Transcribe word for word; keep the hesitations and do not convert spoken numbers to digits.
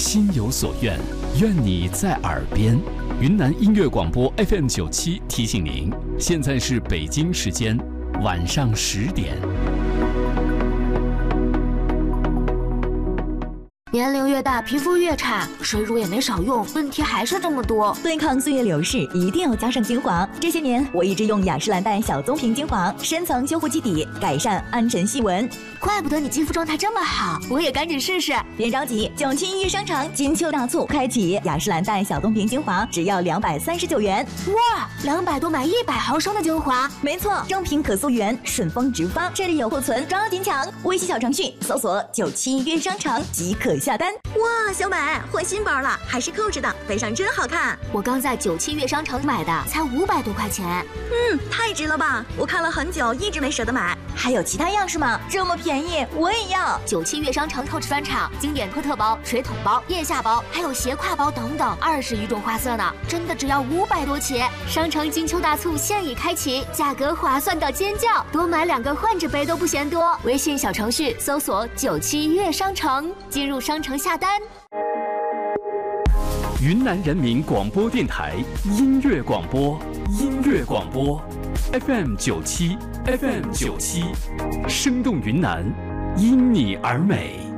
心有所愿，愿你在耳边。云南音乐广播 F M 九七提醒您，现在是北京时间晚上十点。 年龄越大，皮肤越差，水乳也没少用，问题还是这么多。 对抗岁月流逝，一定要加上精华。这些年，我一直用雅诗兰黛小棕瓶精华，深层修护基底，改善暗沉细纹。 怪不得你肌肤状态这么好，我也赶紧试试。 别着急，九七一商场金秋大促开启，雅诗兰黛小棕瓶精华只要两百三十九元。 哇，两百多买一百毫升的精华， 没错，正品可溯源，顺丰直发，这里有库存，抓紧抢！微信小程序搜索九七一商场即可下单。哇，小美换新包了，还是扣着的，背上真好看。 我刚在九七悦商城买的，才五百多块钱。 嗯，太值了吧！我看了很久，一直没舍得买。还有其他样式吗？这么便宜，我也要。 九七悦商城透视专场，经典托特包、水桶包、腋下包，还有斜挎包等等，二十余种花色呢，真的只要五百多起。商城金秋大促现已开启，价格划算到尖叫，多买两个换着背都不嫌多。微信小程序搜索九七悦商城，进入商城下单。 云南人民广播电台音乐广播，音乐广播 F M 九七 F M 九七，生动云南，因你而美。